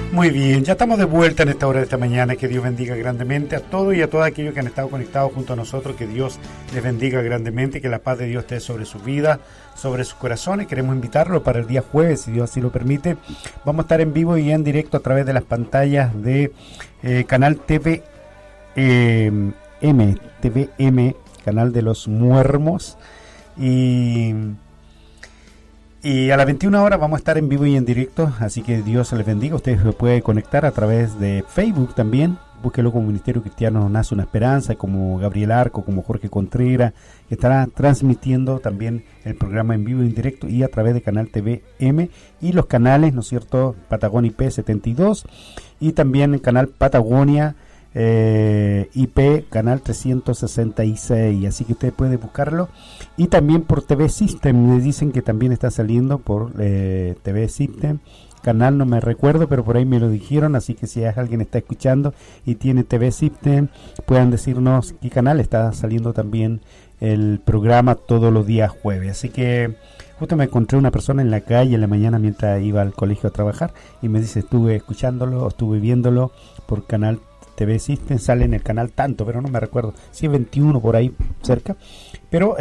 Muy bien, ya estamos de vuelta en esta hora de esta mañana. Que Dios bendiga grandemente a todos y a todos aquellos que han estado conectados junto a nosotros. Que Dios les bendiga grandemente, que la paz de Dios esté sobre su vida, sobre sus corazones. Queremos invitarlo para el día jueves, si Dios así lo permite. Vamos a estar en vivo y en directo a través de las pantallas de Canal TVM, Canal de los Muermos. Y a las 21 horas vamos a estar en vivo y en directo, así que Dios les bendiga. Ustedes se pueden conectar a través de Facebook también. Búsquelo como Ministerio Cristiano Nace una Esperanza, como Gabriel Arco, como Jorge Contreras, que estará transmitiendo también el programa en vivo y en directo y a través de Canal TVM y los canales, ¿no es cierto?, Patagonia IP 72 y también el canal Patagonia IP canal 366, así que usted puede buscarlo. Y también por TV System, me dicen que también está saliendo por TV System, canal no me recuerdo, pero por ahí me lo dijeron, así que si alguien está escuchando y tiene TV System, puedan decirnos qué canal está saliendo también el programa todos los días jueves. Así que justo me encontré una persona en la calle en la mañana mientras iba al colegio a trabajar y me dice, estuve escuchándolo, estuve viéndolo por canal TV System, sale en el canal tanto, pero no me recuerdo, si es 21 por ahí cerca, pero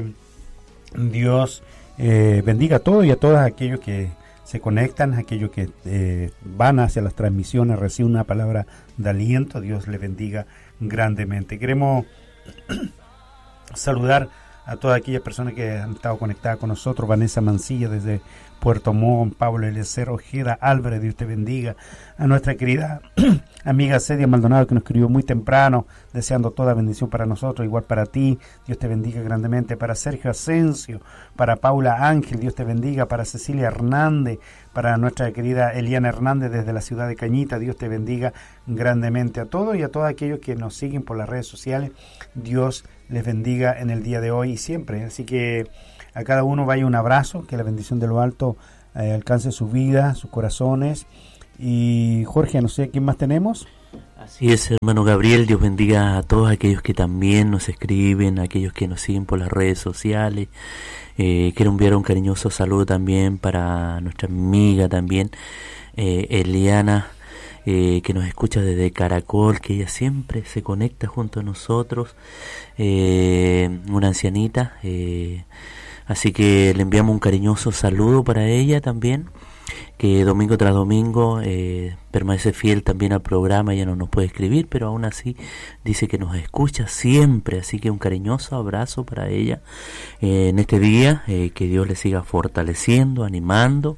Dios bendiga a todos y a todos aquellos que se conectan, aquellos que van hacia las transmisiones, reciben una palabra de aliento. Dios les bendiga grandemente. Queremos saludar a todas aquellas personas que han estado conectadas con nosotros. Vanessa Mancilla desde Puerto Montt, Pablo Eliezer Ojeda Álvarez, Dios te bendiga. A nuestra querida amiga Cedia Maldonado, que nos escribió muy temprano, deseando toda bendición para nosotros, igual para ti, Dios te bendiga grandemente. Para Sergio Asensio, para Paula Ángel, Dios te bendiga. Para Cecilia Hernández, para nuestra querida Eliana Hernández desde la ciudad de Cañita, Dios te bendiga grandemente. A todos y a todos aquellos que nos siguen por las redes sociales, Dios les bendiga en el día de hoy y siempre. Así que a cada uno vaya un abrazo, que la bendición de lo alto alcance su vida, sus corazones. Y Jorge, no sé, ¿quién más tenemos? Así es, hermano Gabriel, Dios bendiga a todos aquellos que también nos escriben, aquellos que nos siguen por las redes sociales. Quiero enviar un cariñoso saludo también para nuestra amiga también, Eliana, que nos escucha desde Caracol, que ella siempre se conecta junto a nosotros, una ancianita, así que le enviamos un cariñoso saludo para ella también, que domingo tras domingo permanece fiel también al programa. Ella no nos puede escribir, pero aún así dice que nos escucha siempre, así que un cariñoso abrazo para ella en este día, que Dios le siga fortaleciendo, animando.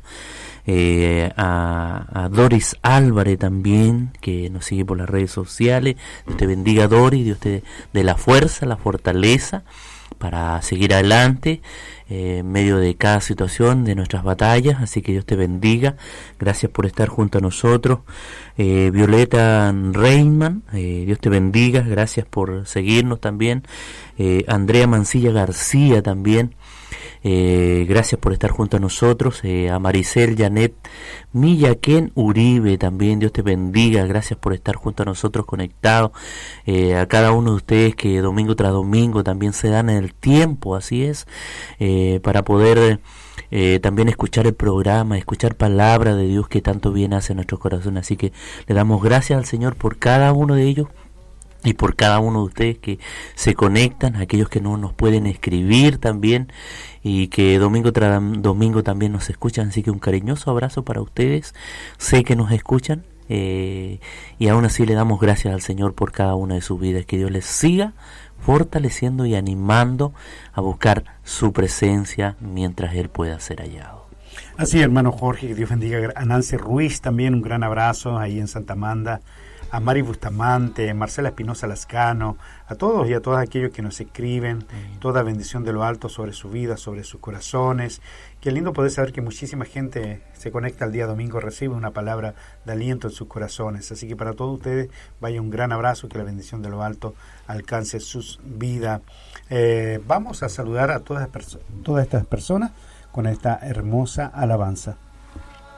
A Doris Álvarez también, que nos sigue por las redes sociales. Dios te bendiga, Doris, Dios te dé la fuerza, la fortaleza para seguir adelante en medio de cada situación de nuestras batallas, así que Dios te bendiga. Gracias por estar junto a nosotros. Violeta Reyman, Dios te bendiga, gracias por seguirnos también. Andrea Mancilla García también, gracias por estar junto a nosotros. A Maricel Janet Millaquén Uribe también, Dios te bendiga, gracias por estar junto a nosotros conectados. A cada uno de ustedes que domingo tras domingo también se dan el tiempo, así es, para poder también escuchar el programa, escuchar palabra de Dios que tanto bien hace en nuestro corazón. Así que le damos gracias al Señor por cada uno de ellos y por cada uno de ustedes que se conectan, aquellos que no nos pueden escribir también y que domingo tras domingo también nos escuchan. Así que un cariñoso abrazo para ustedes, sé que nos escuchan, y aún así le damos gracias al Señor por cada una de sus vidas. Que Dios les siga fortaleciendo y animando a buscar su presencia mientras Él pueda ser hallado. Así, hermano Jorge, que Dios bendiga. A Nancy Ruiz también un gran abrazo ahí en Santa Amanda. A Mari Bustamante, Marcela Espinosa Lascano, a todos y a todos aquellos que nos escriben, toda bendición de lo alto sobre su vida, sobre sus corazones. Qué lindo poder saber que muchísima gente se conecta el día domingo, recibe una palabra de aliento en sus corazones. Así que para todos ustedes vaya un gran abrazo, que la bendición de lo alto alcance sus vidas. Vamos a saludar a todas estas personas con esta hermosa alabanza.